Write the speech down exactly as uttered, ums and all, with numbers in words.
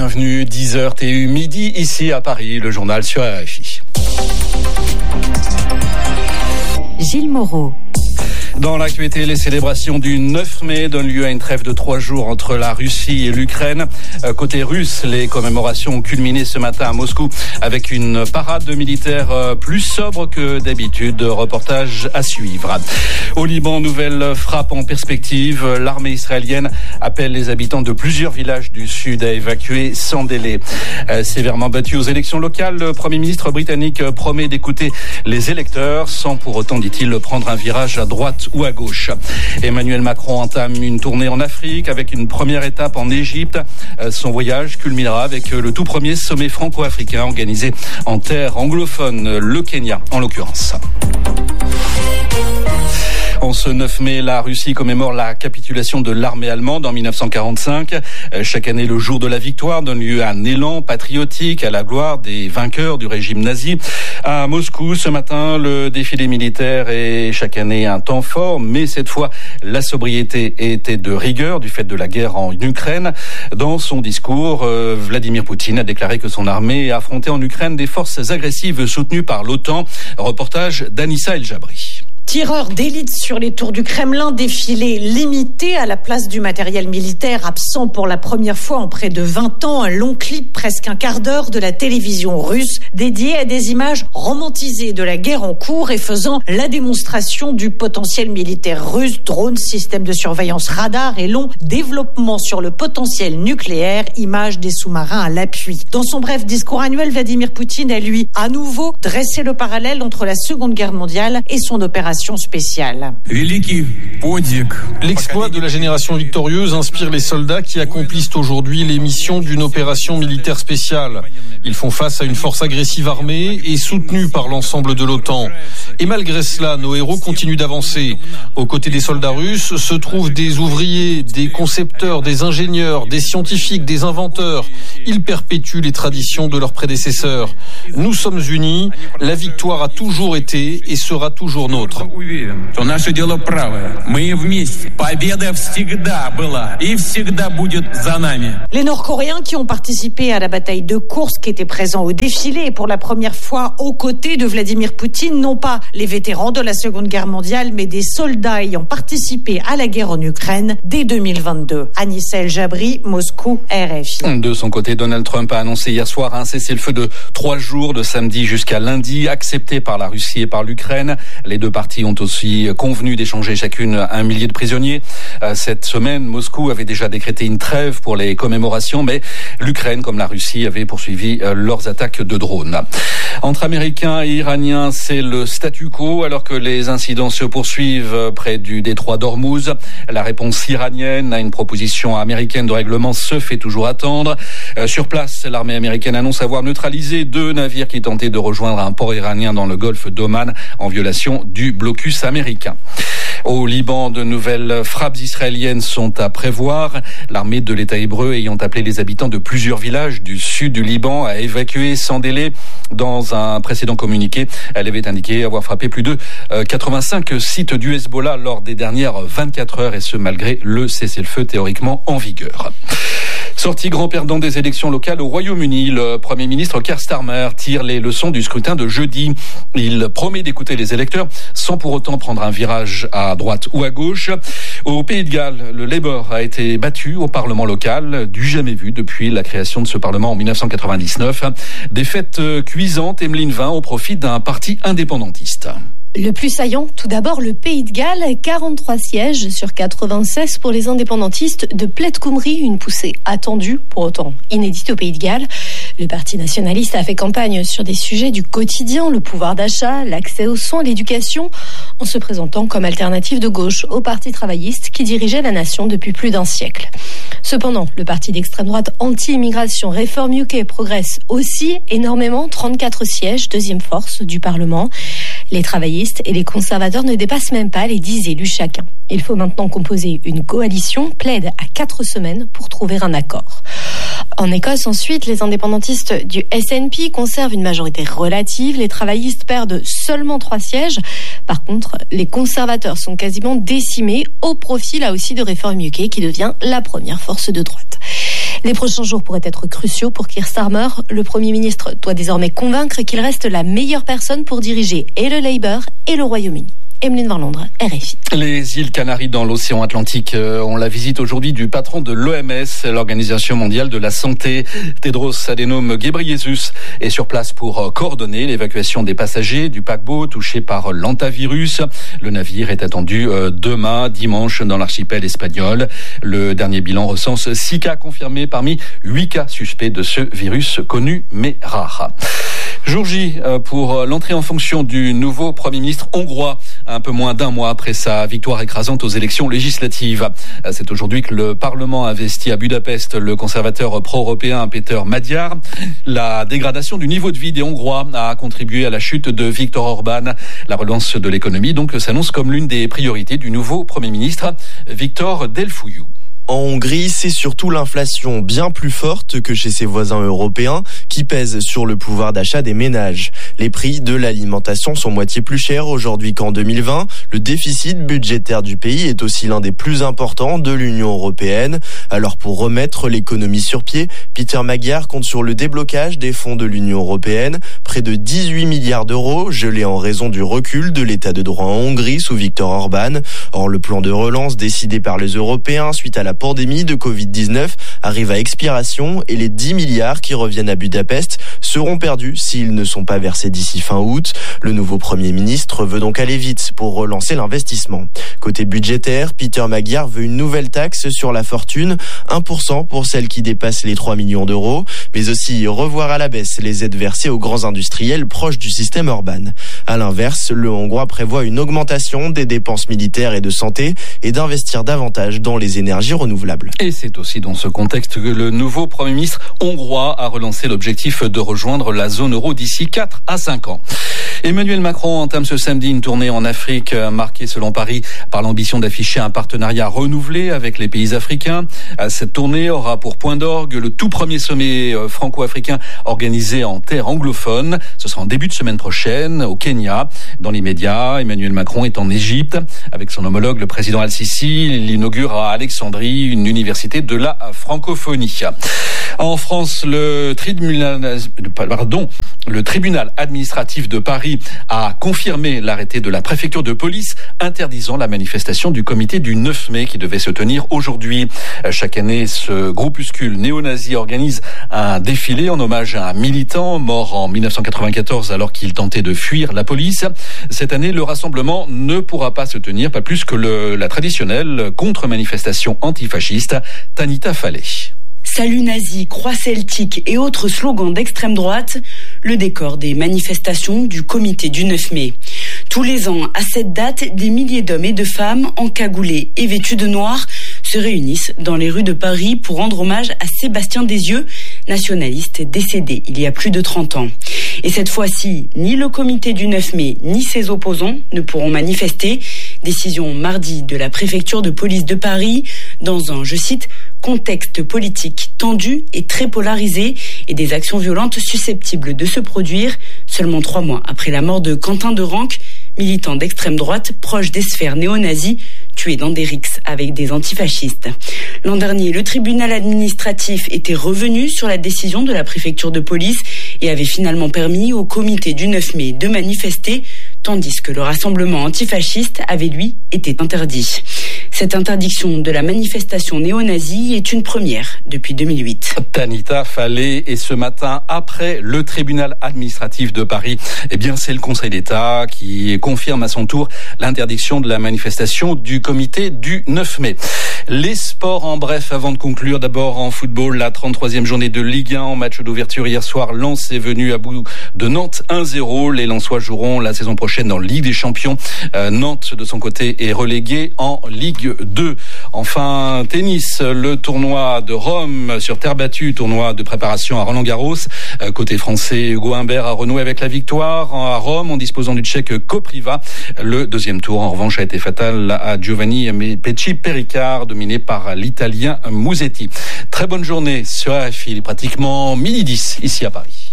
bienvenue, dix heures T U midi, ici à Paris, le journal sur R F I. Gilles Moreau. Dans l'actualité, les célébrations du neuf mai donnent lieu à une trêve de trois jours entre la Russie et l'Ukraine. Côté russe, les commémorations ont culminé ce matin à Moscou avec une parade de militaires plus sobre que d'habitude. Reportage à suivre. Au Liban, nouvelle frappe en perspective. L'armée israélienne appelle les habitants de plusieurs villages du sud à évacuer sans délai. Sévèrement battu aux élections locales, le Premier ministre britannique promet d'écouter les électeurs sans pour autant, dit-il, prendre un virage à droite ou à gauche. Emmanuel Macron entame une tournée en Afrique avec une première étape en Égypte. Son voyage culminera avec le tout premier sommet franco-africain organisé en terre anglophone, le Kenya en l'occurrence. En ce neuf mai, la Russie commémore la capitulation de l'armée allemande en dix-neuf cent quarante-cinq. Chaque année, le jour de la victoire donne lieu à un élan patriotique à la gloire des vainqueurs du régime nazi. À Moscou, ce matin, le défilé militaire est chaque année un temps fort, mais cette fois, la sobriété était de rigueur du fait de la guerre en Ukraine. Dans son discours, Vladimir Poutine a déclaré que son armée affrontait en Ukraine des forces agressives soutenues par l'OTAN. Reportage d'Anissa El Jabri. Tireurs d'élite sur les tours du Kremlin, défilé limité à la place du matériel militaire absent pour la première fois en près de vingt ans, un long clip presque un quart d'heure de la télévision russe dédié à des images romantisées de la guerre en cours et faisant la démonstration du potentiel militaire russe, drones, systèmes de surveillance radar et long développement sur le potentiel nucléaire, images des sous-marins à l'appui. Dans son bref discours annuel, Vladimir Poutine a lui à nouveau dressé le parallèle entre la Seconde Guerre mondiale et son opération spéciale. L'exploit de la génération victorieuse inspire les soldats qui accomplissent aujourd'hui les missions d'une opération militaire spéciale. Ils font face à une force agressive armée et soutenue par l'ensemble de l'OTAN. Et malgré cela, nos héros continuent d'avancer. Aux côtés des soldats russes se trouvent des ouvriers, des concepteurs, des ingénieurs, des scientifiques, des inventeurs. Ils perpétuent les traditions de leurs prédécesseurs. Nous sommes unis, la victoire a toujours été et sera toujours nôtre. Les Nord-Coréens qui ont participé à la bataille de Koursk, qui étaient présents au défilé pour la première fois aux côtés de Vladimir Poutine, non pas les vétérans de la Seconde Guerre mondiale, mais des soldats ayant participé à la guerre en Ukraine dès deux mille vingt-deux. Anissa El Jabri, Moscou, R F I. De son côté, Donald Trump a annoncé hier soir un cessez-le-feu de trois jours, de samedi jusqu'à lundi, accepté par la Russie et par l'Ukraine. Les deux parties ont aussi convenu d'échanger chacune un millier de prisonniers. Cette semaine, Moscou avait déjà décrété une trêve pour les commémorations, mais l'Ukraine, comme la Russie, avait poursuivi leurs attaques de drones. Entre Américains et Iraniens, c'est le statu quo, alors que les incidents se poursuivent près du détroit d'Ormuz. La réponse iranienne à une proposition américaine de règlement se fait toujours attendre. Sur place, l'armée américaine annonce avoir neutralisé deux navires qui tentaient de rejoindre un port iranien dans le golfe d'Oman en violation du blocus américain. Au Liban, de nouvelles frappes israéliennes sont à prévoir. L'armée de l'État hébreu ayant appelé les habitants de plusieurs villages du sud du Liban à évacuer sans délai. Dans un précédent communiqué, elle avait indiqué avoir frappé plus de quatre-vingt-cinq sites du Hezbollah lors des dernières vingt-quatre heures, et ce malgré le cessez-le-feu théoriquement en vigueur. Sorti grand perdant des élections locales au Royaume-Uni, le Premier ministre Keir Starmer tire les leçons du scrutin de jeudi. Il promet d'écouter les électeurs sans pour autant prendre un virage à droite ou à gauche. Au Pays de Galles, le Labour a été battu au Parlement local, du jamais vu depuis la création de ce Parlement en dix-neuf cent quatre-vingt-dix-neuf. Défaite cuisante, Emeline Vin, au profit d'un parti indépendantiste. Le plus saillant, tout d'abord, le Pays de Galles, quarante-trois sièges sur quatre-vingt-seize pour les indépendantistes de Plaid Cymru, une poussée attendue, pour autant inédite au Pays de Galles. Le parti nationaliste a fait campagne sur des sujets du quotidien, le pouvoir d'achat, l'accès aux soins, l'éducation, en se présentant comme alternative de gauche au parti travailliste qui dirigeait la nation depuis plus d'un siècle. Cependant, le parti d'extrême droite anti-immigration Reform U K progresse aussi énormément, trente-quatre sièges, deuxième force du Parlement. Les travaillistes et les conservateurs ne dépassent même pas les dix élus chacun. Il faut maintenant composer une coalition, plaide à quatre semaines pour trouver un accord. En Écosse, ensuite, les indépendantistes du S N P conservent une majorité relative. Les travaillistes perdent seulement trois sièges. Par contre, les conservateurs sont quasiment décimés au profit, là aussi, de Reform U K, qui devient la première force de droite. Les prochains jours pourraient être cruciaux pour Keir Starmer. Le Premier ministre doit désormais convaincre qu'il reste la meilleure personne pour diriger et le Labour et le Royaume-Uni. Emeline Van Londres, R F I. Les îles Canaries dans l'océan Atlantique euh, ont la visite aujourd'hui du patron de l'O M S, l'Organisation mondiale de la santé. Tedros Adhanom Ghebreyesus est sur place pour euh, coordonner l'évacuation des passagers du paquebot touché par l'hantavirus. Le navire est attendu euh, demain, dimanche, dans l'archipel espagnol. Le dernier bilan recense six cas confirmés parmi huit cas suspects de ce virus connu mais rare. Jour J pour l'entrée en fonction du nouveau Premier ministre hongrois, un peu moins d'un mois après sa victoire écrasante aux élections législatives. C'est aujourd'hui que le Parlement a investi à Budapest le conservateur pro-européen Péter Magyar. La dégradation du niveau de vie des Hongrois a contribué à la chute de Viktor Orban. La relance de l'économie donc s'annonce comme l'une des priorités du nouveau Premier ministre, Victor Delfouiu. En Hongrie, c'est surtout l'inflation bien plus forte que chez ses voisins européens qui pèse sur le pouvoir d'achat des ménages. Les prix de l'alimentation sont moitié plus chers aujourd'hui qu'en deux mille vingt. Le déficit budgétaire du pays est aussi l'un des plus importants de l'Union européenne. Alors pour remettre l'économie sur pied, Péter Magyar compte sur le déblocage des fonds de l'Union européenne. Près de dix-huit milliards d'euros gelés en raison du recul de l'état de droit en Hongrie sous Viktor Orban. Or, le plan de relance décidé par les Européens suite à la pandémie de covid dix-neuf arrive à expiration et les dix milliards qui reviennent à Budapest seront perdus s'ils ne sont pas versés d'ici fin août. Le nouveau Premier ministre veut donc aller vite pour relancer l'investissement. Côté budgétaire, Péter Magyar veut une nouvelle taxe sur la fortune, un pour cent pour celles qui dépassent les trois millions d'euros, mais aussi revoir à la baisse les aides versées aux grands industriels proches du système Orban. À l'inverse, le Hongrois prévoit une augmentation des dépenses militaires et de santé et d'investir davantage dans les énergies renouvelables. Et c'est aussi dans ce contexte que le nouveau Premier ministre hongrois a relancé l'objectif de rejoindre la zone euro d'ici quatre à cinq ans. Emmanuel Macron entame ce samedi une tournée en Afrique marquée selon Paris par l'ambition d'afficher un partenariat renouvelé avec les pays africains. Cette tournée aura pour point d'orgue le tout premier sommet franco-africain organisé en terre anglophone. Ce sera en début de semaine prochaine au Kenya. Dans l'immédiat, Emmanuel Macron est en Égypte. Avec son homologue, le président Al-Sisi, il inaugure à Alexandrie une université de la francophonie. En France, le tribunal, pardon, le tribunal administratif de Paris a confirmé l'arrêté de la préfecture de police interdisant la manifestation du comité du neuf mai qui devait se tenir aujourd'hui. Chaque année, ce groupuscule néo-nazi organise un défilé en hommage à un militant mort en dix-neuf cent quatre-vingt-quatorze alors qu'il tentait de fuir la police. Cette année, le rassemblement ne pourra pas se tenir, pas plus que le, la traditionnelle contre-manifestation antifasciste. Tanita Fallet. Salut nazi, croix celtique et autres slogans d'extrême droite, le décor des manifestations du comité du neuf mai. Tous les ans, à cette date, des milliers d'hommes et de femmes encagoulés et vêtus de noir se réunissent dans les rues de Paris pour rendre hommage à Sébastien Desieux, nationaliste décédé il y a plus de trente ans. Et cette fois-ci, ni le comité du neuf mai ni ses opposants ne pourront manifester. Décision mardi de la préfecture de police de Paris dans un, je cite, contexte politique tendu et très polarisé et des actions violentes susceptibles de se produire seulement trois mois après la mort de Quentin de Ranc, militant d'extrême droite proche des sphères néo-nazis, tué dans des rixes avec des antifascistes. L'an dernier, le tribunal administratif était revenu sur la décision de la préfecture de police et avait finalement permis au comité du neuf mai de manifester, tandis que le rassemblement antifasciste avait, lui, été interdit. Cette interdiction de la manifestation néo-nazie est une première depuis deux mille huit. Tanita Fallet, et ce matin, après le tribunal administratif de Paris, eh bien, c'est le Conseil d'État qui confirme à son tour l'interdiction de la manifestation du comité du neuf mai. Les sports en bref, avant de conclure, d'abord en football, la trente-troisième journée de Ligue un en match d'ouverture hier soir. Lens est venu à bout de Nantes un zéro. Les Lensois joueront la saison prochaine dans Ligue des Champions. Euh, Nantes, de son côté, est relégué en Ligue deux. Enfin, tennis, le tournoi de Rome sur terre battue, tournoi de préparation à Roland-Garros. Euh, côté français, Hugo Humbert a renoué avec la victoire à Rome en disposant du Tchèque Kopriva. Le deuxième tour, en revanche, a été fatal à Giovanni Pecci Pericard, dominé par l'Italien Musetti. Très bonne journée sur R F I, il est pratiquement midi dix ici à Paris.